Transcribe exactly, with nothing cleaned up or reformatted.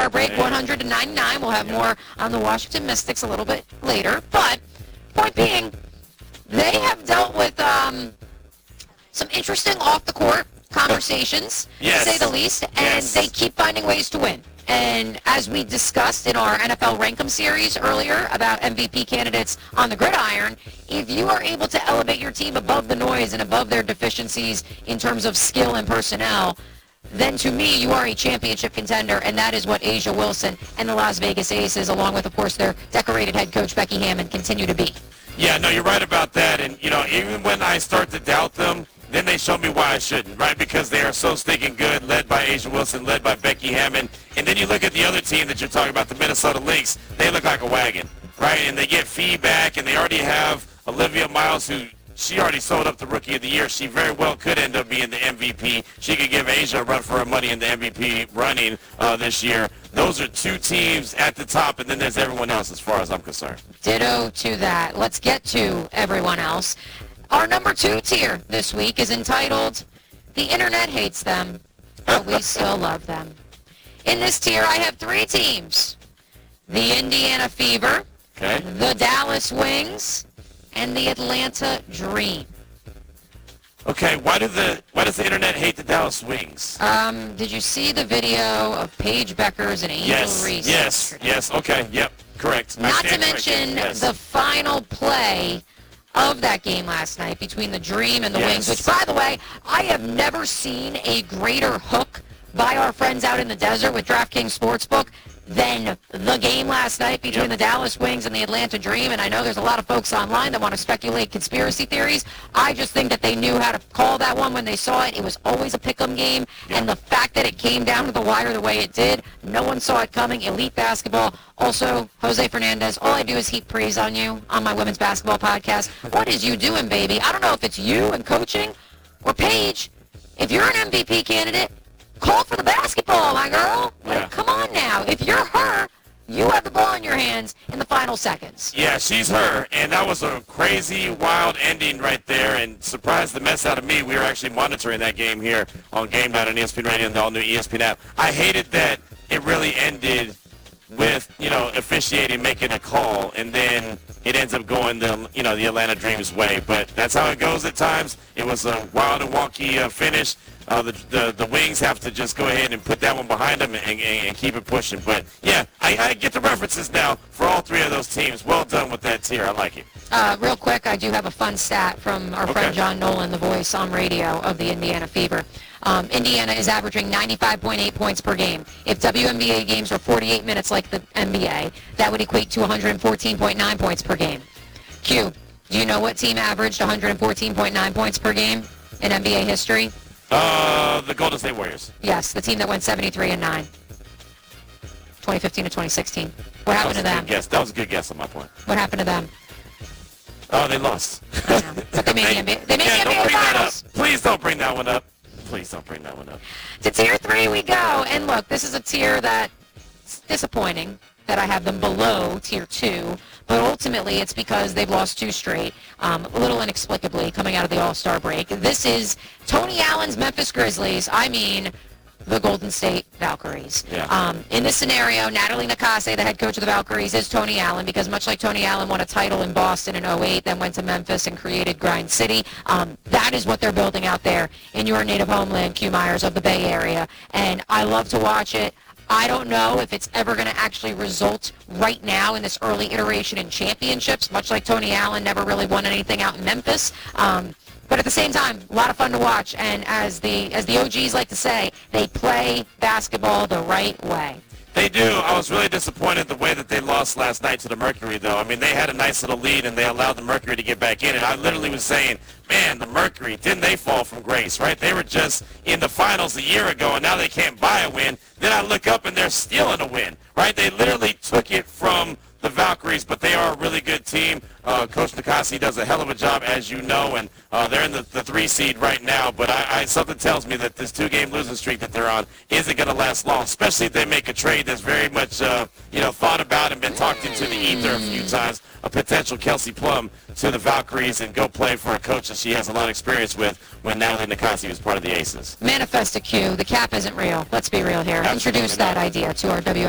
All-Star break, one hundred to ninety-nine. We'll have yeah. more on the Washington Mystics a little bit later. But point being, they have dealt with um, some interesting off-the-court conversations, yes. to say the least, and yes. they keep finding ways to win. And as we discussed in our N F L Rank 'em series earlier about M V P candidates on the gridiron, if you are able to elevate your team above the noise and above their deficiencies in terms of skill and personnel, then to me you are a championship contender, and that is what A'ja Wilson and the Las Vegas Aces, along with, of course, their decorated head coach Becky Hammon, continue to be. Yeah, no, you're right about that. And, you know, even when I start to doubt them, then they show me why I shouldn't, right? Because they are so stinking good, led by A'ja Wilson, led by Becky Hammon. And then you look at the other team that you're talking about, the Minnesota Lynx. They look like a wagon, right? And they get feedback, and they already have Olivia Miles, who she already sold up the Rookie of the Year. She very well could end up being the M V P. She could give A'ja a run for her money in the M V P running uh, this year. Those are two teams at the top, and then there's everyone else as far as I'm concerned. Ditto to that. Let's get to everyone else. Our number two tier this week is entitled, The Internet Hates Them, But We Still Love Them. In this tier, I have three teams. The Indiana Fever, okay. the Dallas Wings, and the Atlanta Dream. Okay, why do the why does the Internet hate the Dallas Wings? Um, did you see the video of Paige Beckers and Angel yes, Reese? Yes, yes, okay, yep, correct. Not to mention yes. the final play of that game last night between the Dream and the yes. Wings, which, by the way, I have never seen a greater hook by our friends out in the desert with DraftKings Sportsbook than the game last night between yep. the Dallas Wings and the Atlanta Dream. And I know there's a lot of folks online that want to speculate conspiracy theories. I just think that they knew how to call that one when they saw it. It was always a pick 'em game. Yep. And the fact that it came down to the wire the way it did, no one saw it coming. Elite basketball. Also, Jose Fernandez, all I do is heap praise on you on my women's basketball podcast. What is you doing, baby? I don't know if it's you and coaching or Paige. If you're an M V P candidate, call for the basketball, my girl. Yeah. Like, come on now. If you're her, you have the ball in your hands in the final seconds. Yeah, she's her. And that was a crazy, wild ending right there, and surprised the mess out of me. We were actually monitoring that game here on Game Night on E S P N Radio and the all-new E S P N app. I hated that it really ended with, you know, officiating, making a call, and then it ends up going the, you know, the Atlanta Dream's way. But that's how it goes at times. It was a wild and wonky uh, finish. Uh, the, the the Wings have to just go ahead and put that one behind them and, and, and keep it pushing. But, yeah, I, I get the references now for all three of those teams. Well done with that tier. I like it. Uh, real quick, I do have a fun stat from our okay. friend John Nolan, the voice on radio of the Indiana Fever. Um, Indiana is averaging ninety-five point eight points per game. If W N B A games were forty-eight minutes like the N B A, that would equate to one hundred fourteen point nine points per game. Q, do you know what team averaged one hundred fourteen point nine points per game in N B A history? Uh, the Golden State Warriors. Yes, the team that went seventy-three and nine. twenty fifteen to twenty sixteen. What happened to them? Guess. That was a good guess on my point. What happened to them? Oh, they lost. I know. But they made the N B A, they made yeah, the N B A don't bring that Finals. up. Please don't bring that one up. Please don't bring that one up. To tier three we go. And look, this is a tier that's disappointing that I have them below tier two. But ultimately, it's because they've lost two straight, um, a little inexplicably, coming out of the All-Star break. This is Tony Allen's Memphis Grizzlies. I mean, the Golden State Valkyries. Yeah. Um, in this scenario, Natalie Nakase, the head coach of the Valkyries, is Tony Allen, because much like Tony Allen won a title in Boston in oh eight, then went to Memphis and created Grind City, um, that is what they're building out there in your native homeland, Q Myers, of the Bay Area. And I love to watch it. I don't know if it's ever going to actually result right now in this early iteration in championships, much like Tony Allen never really won anything out in Memphis. Um, but at the same time, a lot of fun to watch. And as the as the O Gs like to say, they play basketball the right way. They do. I was really disappointed the way that they lost last night to the Mercury, though. I mean, they had a nice little lead, and they allowed the Mercury to get back in. And I literally was saying, man, the Mercury, didn't they fall from grace, right? They were just in the finals a year ago, and now they can't buy a win. Then I look up, and they're stealing a win, right? They literally took it from the Valkyries, but they are a really good team. Uh, Coach Nakasi does a hell of a job, as you know, and uh, they're in the, the three seed right now. But I, I, something tells me that this two-game losing streak that they're on isn't going to last long, especially if they make a trade that's very much, uh, you know, thought about and been talked into the ether a few times. A potential Kelsey Plum to the Valkyries and go play for a coach that she has a lot of experience with when Natalie Nakasi was part of the Aces. Manifest a Q. The cap isn't real. Let's be real here. Absolutely Introduce not. that idea to our W